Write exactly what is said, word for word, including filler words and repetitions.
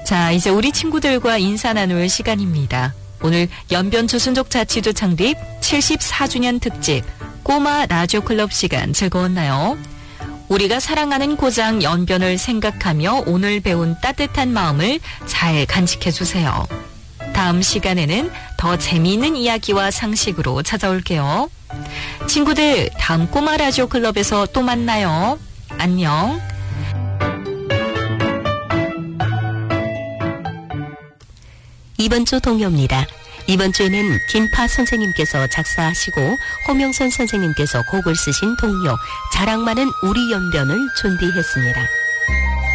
자, 이제 우리 친구들과 인사 나눌 시간입니다. 오늘 연변 조선족 자치도 창립 칠십사 주년 특집 꼬마 라디오 클럽 시간 즐거웠나요? 우리가 사랑하는 고장 연변을 생각하며 오늘 배운 따뜻한 마음을 잘 간직해 주세요. 다음 시간에는 더 재미있는 이야기와 상식으로 찾아올게요. 친구들, 다음 꼬마 라디오 클럽에서 또 만나요. 안녕. 이번 주 동요입니다. 이번 주에는 김파 선생님께서 작사하시고 호명선 선생님께서 곡을 쓰신 동요 자랑 많은 우리 연변을 준비했습니다.